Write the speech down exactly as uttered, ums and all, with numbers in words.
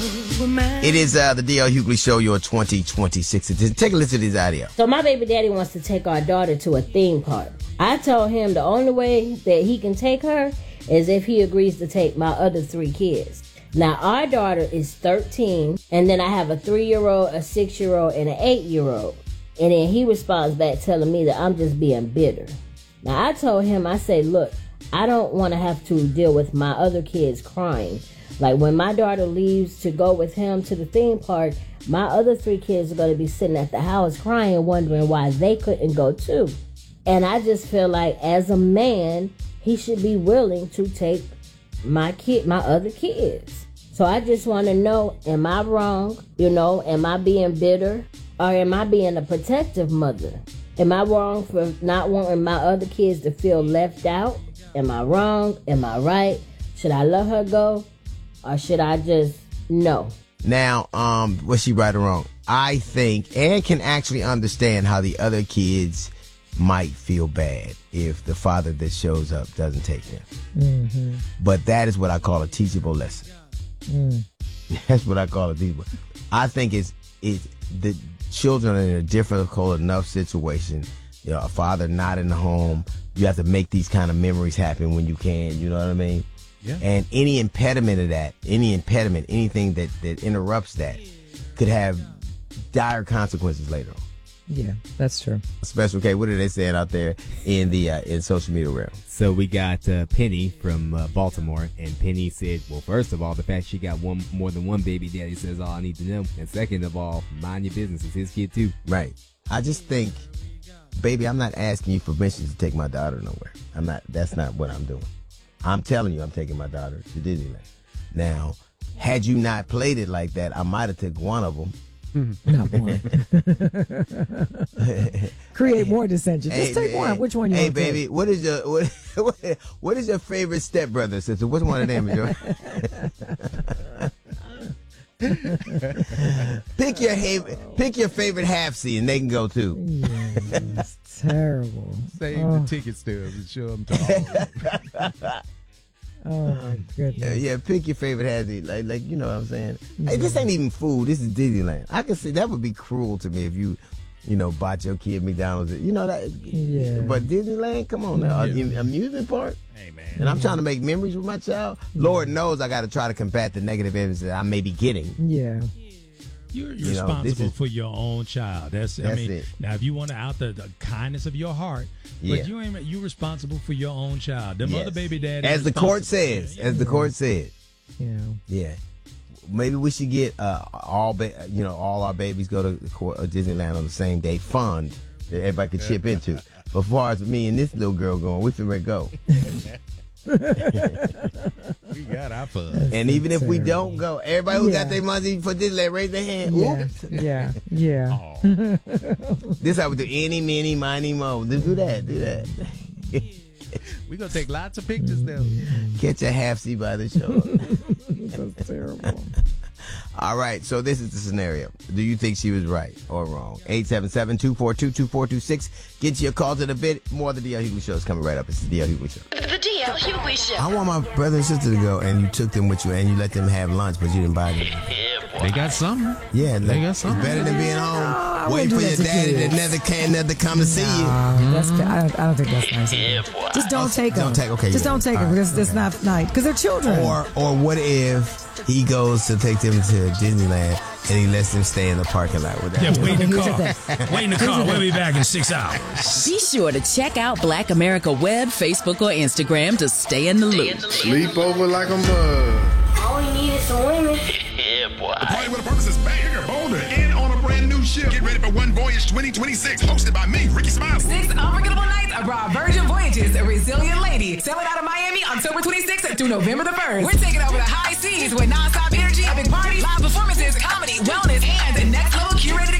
It is uh, the D L Hughley Show, your twenty twenty-six edition. Take a listen to this idea. So my baby daddy wants to take our daughter to a theme park. I told him the only way that he can take her is if he agrees to take my other three kids. Now, our daughter is thirteen, and then I have a three-year-old, a six-year-old, and an eight-year-old. And then he responds back telling me that I'm just being bitter. Now, I told him, I say, look, I don't want to have to deal with my other kids crying. Like, when my daughter leaves to go with him to the theme park, my other three kids are going to be sitting at the house crying, wondering why they couldn't go too. And I just feel like, as a man, he should be willing to take my kid, my other kids. So I just want to know, am I wrong? You know, am I being bitter? Or am I being a protective mother? Am I wrong for not wanting my other kids to feel left out? Am I wrong? Am I right? Should I let her go? Or should I just no? Now, um, was she right or wrong? I think Ann can actually understand how the other kids might feel bad if the father that shows up doesn't take them. Mm-hmm. But that is what I call a teachable lesson. Mm. That's what I call a teachable. I think it's it's the children are in a difficult enough situation. You know, a father not in the home. You have to make these kind of memories happen when you can. You know what I mean? Yeah. And any impediment of that, any impediment, anything that, that interrupts that could have dire consequences later on. Yeah, that's true. Special K, what are they saying out there in the uh, in social media realm? So we got uh, Penny from uh, Baltimore, and Penny said, well, first of all, the fact she got one more than one baby daddy says all I need to know. And second of all, mind your business. It's his kid, too. Right. I just think, baby, I'm not asking you permission to take my daughter nowhere. I'm not. That's not what I'm doing. I'm telling you I'm taking my daughter to Disneyland. Now, had you not played it like that, I might have took one of them. Not one. Create more dissension. Just Hey, take one. Which one you Hey, want to baby, take? what is your what, what, what is your favorite stepbrother, sister? Which one of them is yours? pick your ha- pick your favorite half seat, and they can go too. Yeah, it's terrible. Save oh. the ticket stubs and show them to all of them. Oh my goodness. Yeah, yeah, pick your favorite half seat. Like, like you know what I'm saying? Hey, this ain't even food. This is Disneyland. I can see that would be cruel to me if you, you know, bought your kid McDonald's. You know that. Yeah. But Disneyland, come on now, Yeah. amusement park. Hey, man. And I'm trying to make memories with my child. Lord knows I got to try to combat the negative images that I may be getting. Yeah. You're You know, responsible this is- for your own child. That's, I That's mean, it. now if you want to out the, the kindness of your heart, Yeah. but you ain't you're responsible for your own child. Them Yes. other baby daddies, As the court responsible. says, as the court said, Yeah. yeah. Maybe we should get uh, all, ba- you know, all our babies go to the court, uh, Disneyland on the same day fund that everybody could chip into. But as far as me and this little girl going, we finna go. We got our fun. And even if we don't go, everybody who Yeah. got their money for Disneyland, raise their hand. Yeah. Oops. Yeah. Yeah. Oh. This how we do any, mini, miny, mo. Do do that, do that. We're going to take lots of pictures now. Catch a half seat by the show. That's terrible. All right, so this is the scenario. Do you think she was right or wrong? eight seven seven, two four two, two four two six. Get your calls in a bit. More of the D L Hughley Show is coming right up. It's the D L Hughley Show. The D L Hughley Show. I want my brother and sister to go, and you took them with you, and you let them have lunch, but you didn't buy them. They got something. Yeah, They like, got it's something. better than being home, waiting do for that your to daddy kids. that never can, never come to see you. Uh, that's, I, don't, I don't think that's nice. Just don't take them. Don't take- okay, Just yeah. don't take All them right, because it's not nice. Because they're children. Or, or what if he goes to take them to Disneyland and he lets them stay in the parking lot with that? Yeah, wait in the Here's the car. thing. Wait in the car. We'll be back in six hours. Be sure to check out Black America Web, Facebook, or Instagram to stay in the loop. Sleep over like a mug. All you need is some women. The Party with a Purpose is back bigger, bolder, and on a brand new ship. Get ready for One Voyage twenty twenty-six, hosted by me, Ricky Smiley. Six unforgettable nights aboard Virgin Voyages, a resilient lady. Sailing out of Miami October twenty-sixth through November the first. We're taking over the high seas with nonstop energy, epic parties, live performances, comedy, wellness, and the next level curated